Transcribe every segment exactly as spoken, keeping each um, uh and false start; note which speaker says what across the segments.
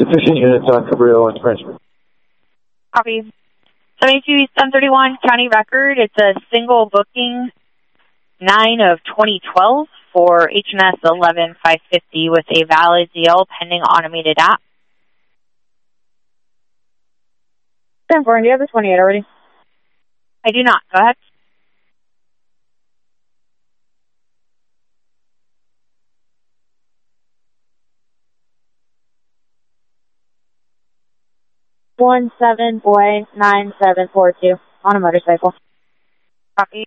Speaker 1: Sufficient units on Cabrillo and Frenchman.
Speaker 2: Copy. seventy-two East ten thirty-one, County Record. It's a single booking, nine of twenty twelve for H M S eleven five fifty with a valid deal pending automated app.
Speaker 3: ten four, do you have the twenty-eight already?
Speaker 2: I do not. Go ahead.
Speaker 3: One seven boy nine seven four two on a motorcycle.
Speaker 2: Copy.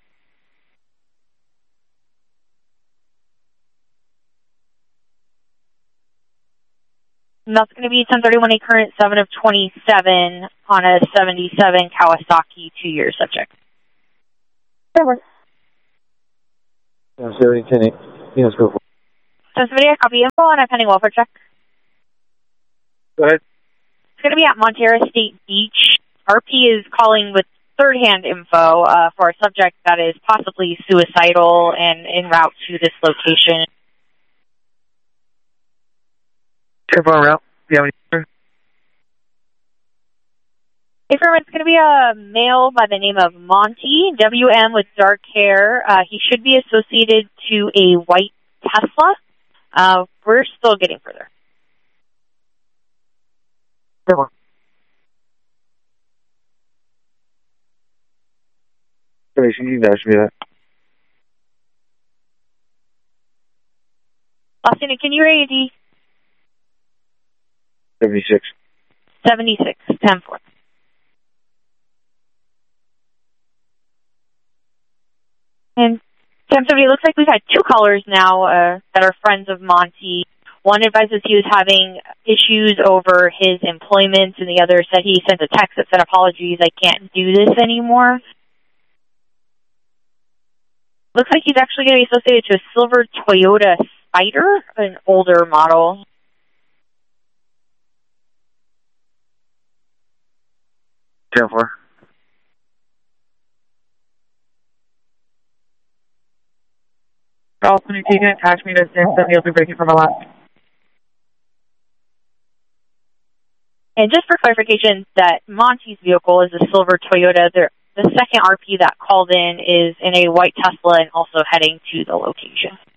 Speaker 2: And that's going to be ten thirty-one, a current seven of twenty-seven on a seventy-seven Kawasaki two-year subject.
Speaker 3: That works.
Speaker 1: Yeah, seventy ten eight. Yes, go for it.
Speaker 2: ten seventy, I copy info and I'm pending welfare check.
Speaker 1: Go ahead.
Speaker 2: It's going to be at Montera State Beach. R P is calling with third-hand info uh, for a subject that is possibly suicidal and en route to this location.
Speaker 1: Careful on route. Do you have any?
Speaker 2: It's going to be a male by the name of Monty, W M with dark hair. Uh, he should be associated to a white Tesla. Uh, we're still getting further.
Speaker 1: Careful. Information, you dash me that.
Speaker 2: Austin, can you read A D?
Speaker 1: seventy-six.
Speaker 2: seventy-six, ten four. And ten seventy, looks like we've had two callers now uh, that are friends of Monty. One advises he was having issues over his employment, and the other said he sent a text that said, apologies, I can't do this anymore. Looks like he's actually going to be associated to a silver Toyota Spider, an older model.
Speaker 1: ten four.
Speaker 4: Also, you can attach me to ten seventy, you'll be breaking from a lot.
Speaker 2: And just for clarification, that Monty's vehicle is a silver Toyota. The, the second R P that called in is in a white Tesla and also heading to the location.